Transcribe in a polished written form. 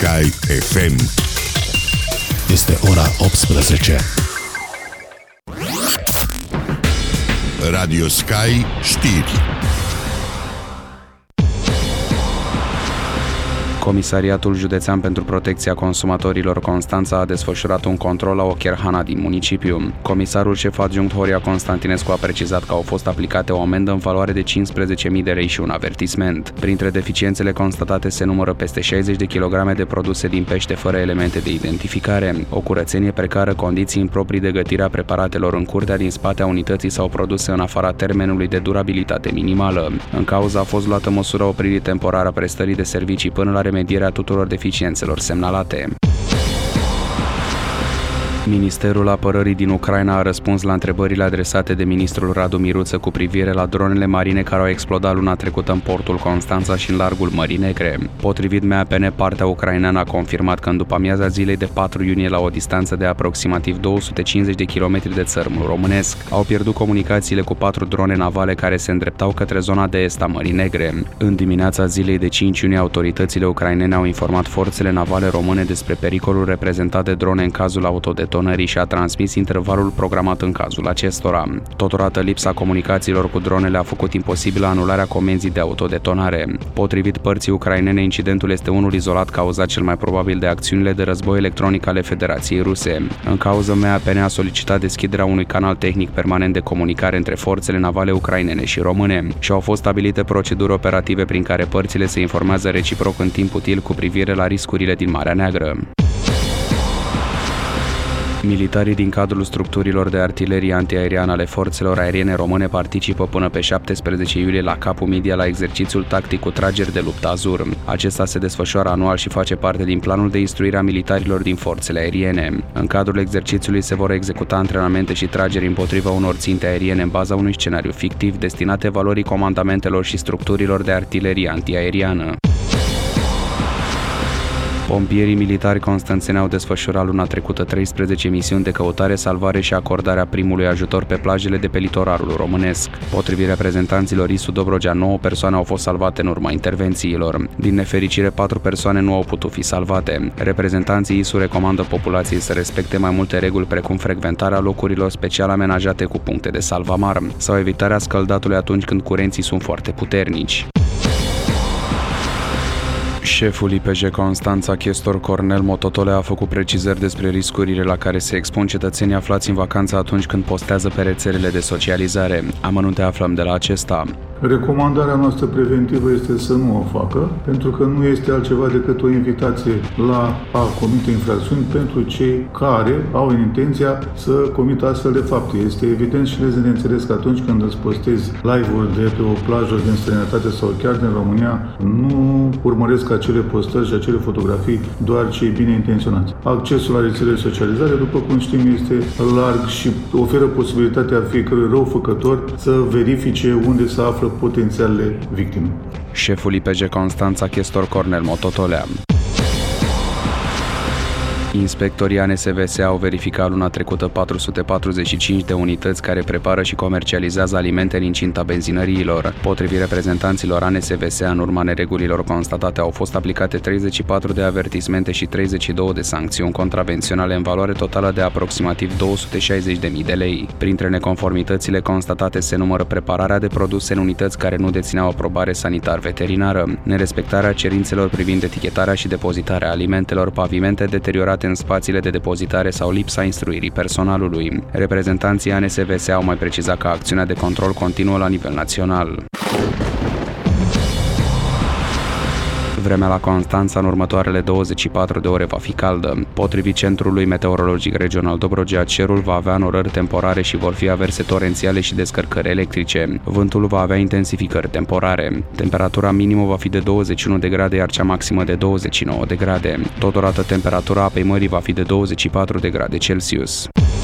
Sky FM. Este ora 18. Radio Sky știri. Comisariatul Județean pentru Protecția Consumatorilor Constanța a desfășurat un control la o cherhana din municipiu. Comisarul șef adjunct Horia Constantinescu a precizat că au fost aplicate o amendă în valoare de 15.000 de lei și un avertisment. Printre deficiențele constatate se numără peste 60 de kilograme de produse din pește fără elemente de identificare, o curățenie precară, condiții improprii de gătire a preparatelor în curtea din spate a unității sau produse în afara termenului de durabilitate minimală. În cauză a fost luată măsura opririi temporară a prestării de servicii până la remedierea tuturor deficiențelor semnalate. Ministerul Apărării din Ucraina a răspuns la întrebările adresate de ministrul Radu Miruță cu privire la dronele marine care au explodat luna trecută în portul Constanța și în largul Mării Negre. Potrivit MAPN, partea ucraineană a confirmat că în după-amiaza zilei de 4 iunie, la o distanță de aproximativ 250 de kilometri de țărmul românesc, au pierdut comunicațiile cu 4 drone navale care se îndreptau către zona de est a Mării Negre. În dimineața zilei de 5 iunie, autoritățile ucrainene au informat forțele navale române despre pericolul reprezentat de drone în cazul autodetonării și a transmis intervalul programat în cazul acestora. Totodată, lipsa comunicațiilor cu dronele a făcut imposibilă anularea comenzii de autodetonare. Potrivit părții ucrainene, incidentul este unul izolat cauzat cel mai probabil de acțiunile de război electronic ale Federației Ruse. În cauză, MAPN a solicitat deschiderea unui canal tehnic permanent de comunicare între forțele navale ucrainene și române și au fost stabilite proceduri operative prin care părțile se informează reciproc în timp util cu privire la riscurile din Marea Neagră. Militarii din cadrul structurilor de artilerie antiaeriană ale forțelor aeriene române participă până pe 17 iulie la Capu Midia la exercițiul tactic cu trageri de luptă Azur. Acesta se desfășoară anual și face parte din planul de instruire a militarilor din forțele aeriene. În cadrul exercițiului se vor executa antrenamente și trageri împotriva unor ținte aeriene în baza unui scenariu fictiv destinat evaluării comandamentelor și structurilor de artilerie antiaeriană. Pompierii militari constanțeni au desfășurat luna trecută 13 misiuni de căutare, salvare și acordarea primului ajutor pe plajele de pe litoralul românesc. Potrivit reprezentanților ISU Dobrogea, 9 persoane au fost salvate în urma intervențiilor. Din nefericire, 4 persoane nu au putut fi salvate. Reprezentanții ISU recomandă populației să respecte mai multe reguli, precum frecventarea locurilor special amenajate cu puncte de salvamar sau evitarea scăldatului atunci când curenții sunt foarte puternici. Șeful IPJ Constanța, chestor Cornel Mototole, a făcut precizări despre riscurile la care se expun cetățenii aflați în vacanță atunci când postează pe rețelele de socializare. Amănunte aflăm de la acesta. Recomandarea noastră preventivă este să nu o facă, pentru că nu este altceva decât o invitație la a comite infracțiuni pentru cei care au intenția să comită astfel de fapte. Este evident și de înțeles că atunci când îți postezi live-uri de pe o plajă din străinătate sau chiar din România, nu urmăresc acele postări și acele fotografii doar cei bine intenționați. Accesul la rețelele de socializare, după cum știm, este larg și oferă posibilitatea fiecărui răufăcător să verifice unde se află potențiale victime. Șeful IPJ Constanța, chestor Cornel Mototolea. Inspectorii ANSVS au verificat luna trecută 445 de unități care prepară și comercializează alimente în incinta benzinăriilor. Potrivit reprezentanților ANSVS, în urma neregulilor constatate, au fost aplicate 34 de avertismente și 32 de sancțiuni contravenționale în valoare totală de aproximativ 260.000 de lei. Printre neconformitățile constatate se numără prepararea de produse în unități care nu dețineau aprobare sanitar-veterinară, nerespectarea cerințelor privind etichetarea și depozitarea alimentelor, pavimente deteriorate în spațiile de depozitare sau lipsa instruirii personalului. Reprezentanții ANSVS au mai precizat că acțiunea de control continuă la nivel național. Vremea la Constanța în următoarele 24 de ore va fi caldă. Potrivit Centrului Meteorologic Regional Dobrogea, cerul va avea înnorări temporare și vor fi averse torențiale și descărcări electrice. Vântul va avea intensificări temporare. Temperatura minimă va fi de 21 de grade, iar cea maximă de 29 de grade. Totodată, temperatura apei mării va fi de 24 de grade Celsius.